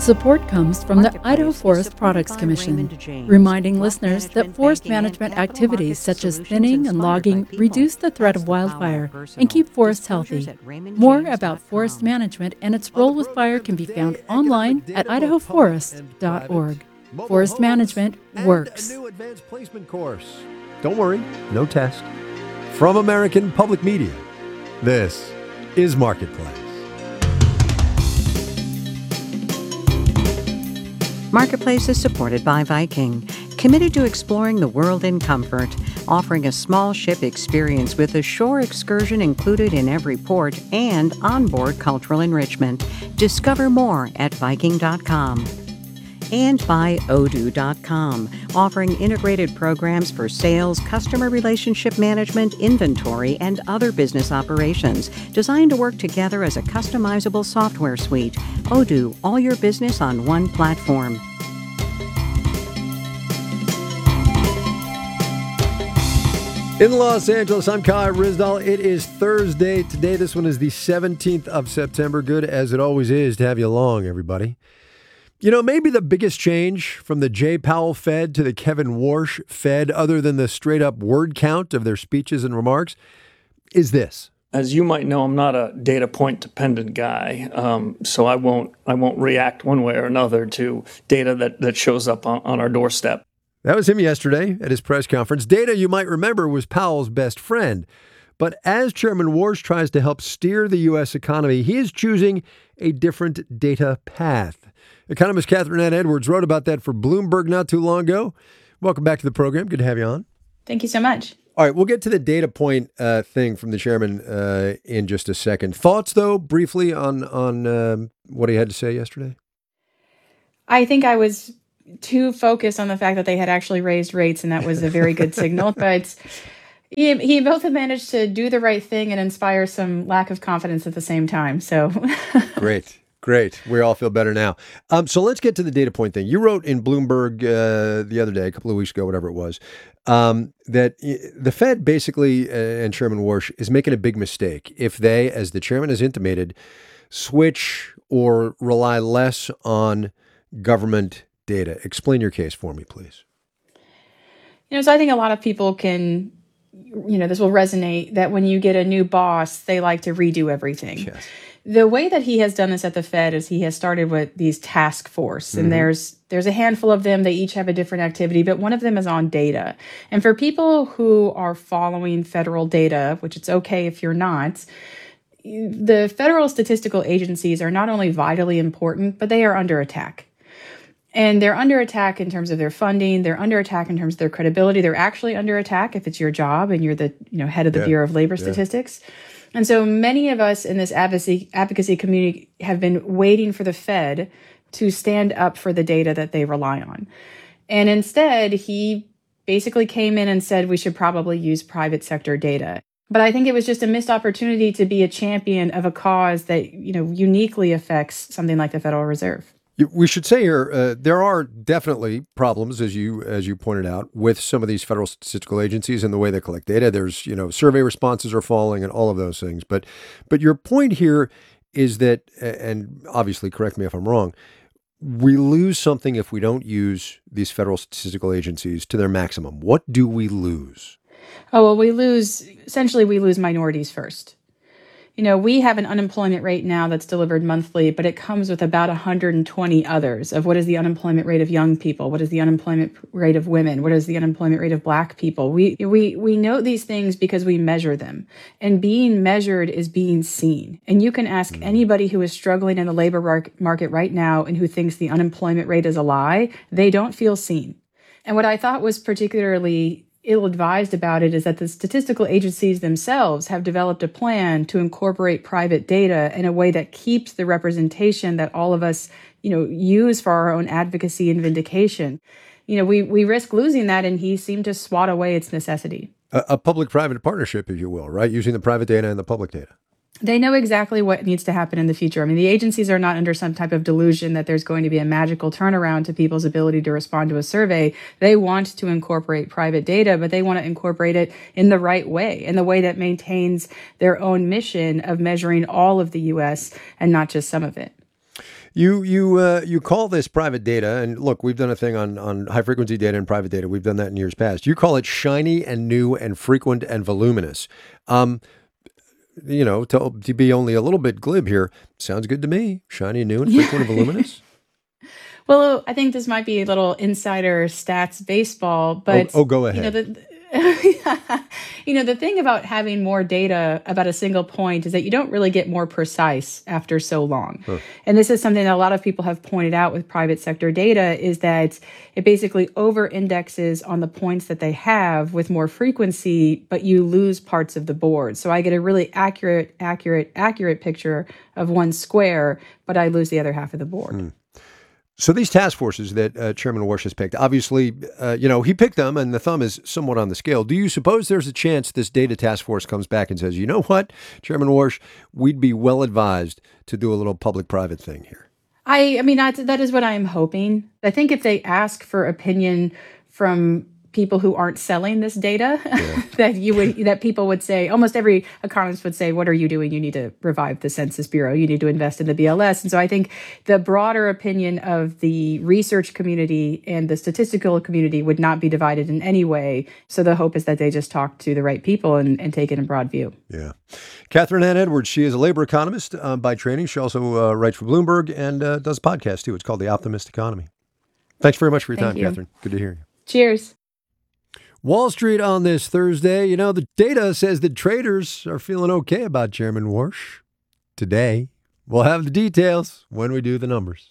Support comes from the Idaho Forest Products Commission, reminding listeners that forest management activities such as thinning and logging reduce the threat of wildfire and keep forests healthy. More about forest management and its role with fire can be found online at idahoforest.org. Forest management works. And a new advanced placement course. Don't worry, no test. From American Public Media, this is Marketplace. Marketplace is supported by Viking, committed to exploring the world in comfort, offering a small ship experience with a shore excursion included in every port and onboard cultural enrichment. Discover more at Viking.com. And by Odoo.com, offering integrated programs for sales, customer relationship management, inventory, and other business operations, designed to work together as a customizable software suite. Odoo, all your business on one platform. In Los Angeles, I'm Kai Ryssdal. It is Thursday. Today, this one is the 17th of September. Good as it always is to have you along, everybody. You know, maybe the biggest change from the Jay Powell Fed to the Kevin Warsh Fed, other than the straight-up word count of their speeches and remarks, is this. As you might know, I'm not a data point dependent guy, so I won't react one way or another to data that shows up on our doorstep. That was him yesterday at his press conference. Data, you might remember, was Powell's best friend. But as Chairman Warsh tries to help steer the U.S. economy, he is choosing a different data path. Economist Catherine Ann Edwards wrote about that for Bloomberg not too long ago. Welcome back to the program. Good to have you on. Thank you so much. All right, we'll get to the data point thing from the chairman in just a second. Thoughts, though, briefly on what he had to say yesterday? I think I was too focused on the fact that they had actually raised rates, and that was a very good signal. But he both have managed to do the right thing and inspire some lack of confidence at the same time. So Great. We all feel better now. So let's get to the data point thing. You wrote in Bloomberg the other day, a couple of weeks ago, whatever it was, that the Fed basically, and Chairman Warsh, is making a big mistake if they, as the chairman has intimated, switch or rely less on government data. Explain your case for me, please. So I think a lot of people can, this will resonate, that when you get a new boss, they like to redo everything. Yes. The way that he has done this at the Fed is he has started with these task force, and there's a handful of them. They each have a different activity, but one of them is on data. And for people who are following federal data, which it's okay if you're not, the federal statistical agencies are not only vitally important, but they are under attack. And they're under attack in terms of their funding. They're under attack in terms of their credibility. They're actually under attack if it's your job and you're the head of the Bureau of Labor Statistics. And so many of us in this advocacy community have been waiting for the Fed to stand up for the data that they rely on. And instead, he basically came in and said we should probably use private sector data. But I think it was just a missed opportunity to be a champion of a cause that, uniquely affects something like the Federal Reserve. We should say here, there are definitely problems, as you pointed out, with some of these federal statistical agencies and the way they collect data. There's, survey responses are falling and all of those things. But your point here is that, and obviously correct me if I'm wrong, we lose something if we don't use these federal statistical agencies to their maximum. What do we lose? Oh, well, we lose minorities first. We have an unemployment rate now that's delivered monthly, but it comes with about 120 others of what is the unemployment rate of young people, what is the unemployment rate of women, what is the unemployment rate of Black people. We know these things because we measure them, and being measured is being seen. And you can ask anybody who is struggling in the labor market right now and who thinks the unemployment rate is a lie, they don't feel seen. And what I thought was particularly ill-advised about it is that the statistical agencies themselves have developed a plan to incorporate private data in a way that keeps the representation that all of us, use for our own advocacy and vindication. We risk losing that, and he seemed to swat away its necessity. A public-private partnership, if you will, right? Using the private data and the public data. They know exactly what needs to happen in the future. I mean, the agencies are not under some type of delusion that there's going to be a magical turnaround to people's ability to respond to a survey. They want to incorporate private data, but they want to incorporate it in the right way, in the way that maintains their own mission of measuring all of the U.S. and not just some of it. You call this private data, and look, we've done a thing on high frequency data and private data. We've done that in years past. You call it shiny and new and frequent and voluminous. To be only a little bit glib here, sounds good to me. Shiny and new and frequent and voluminous. Well, I think this might be a little insider stats baseball, but go ahead. The thing about having more data about a single point is that you don't really get more precise after so long. And this is something that a lot of people have pointed out with private sector data, is that it basically over indexes on the points that they have with more frequency, but you lose parts of the board. So I get a really accurate picture of one square, but I lose the other half of the board. So these task forces that Chairman Warsh has picked, obviously, he picked them and the thumb is somewhat on the scale. Do you suppose there's a chance this data task force comes back and says, you know what, Chairman Warsh, we'd be well advised to do a little public-private thing here? I mean, that is what I am hoping. I think if they ask for opinion from people who aren't selling this data, that people would say, almost every economist would say, what are you doing? You need to revive the Census Bureau. You need to invest in the BLS. And so I think the broader opinion of the research community and the statistical community would not be divided in any way. So the hope is that they just talk to the right people and take it in broad view. Yeah. Catherine Ann Edwards, she is a labor economist by training. She also writes for Bloomberg and does a podcast too. It's called The Optimist Economy. Thanks very much for your time, Catherine. Good to hear you. Cheers. Wall Street on this Thursday. The data says that traders are feeling okay about Chairman Warsh today. We'll have the details when we do the numbers.